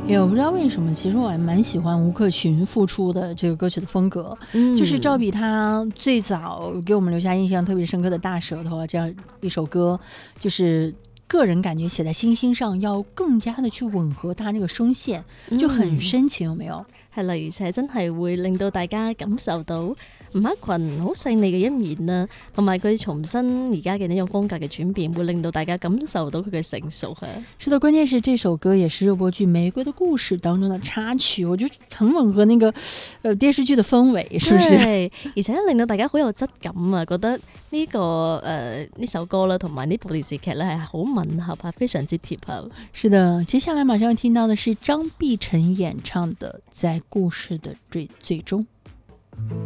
也我不知道为什么，其实我还蛮喜欢吴克群复出的这个歌曲的风格，就是照比他最早给我们留下印象特别深刻的大舌头啊这样一首歌，就是个人感覺寫在星星上要更加的去吻合他那個聲線，就很深情，有沒有？ 係啦，而且真係會令到大家感受到吳克群好細膩嘅一面啦，同埋佢重新而家嘅呢種風格嘅轉變，會令到大家感受到佢嘅成熟啊。 是的，關鍵是這首歌也是熱播劇《玫瑰的故事》當中的插曲，我覺得很吻合那個電視劇的氛圍，是不是？ 係，而且令到大家好有質感啊，覺得呢呢首歌啦，同埋呢部電視劇咧係好吻合啊，非常之貼合。 是的，接下來馬上要聽到的是張碧晨演唱的《在故事的最終》。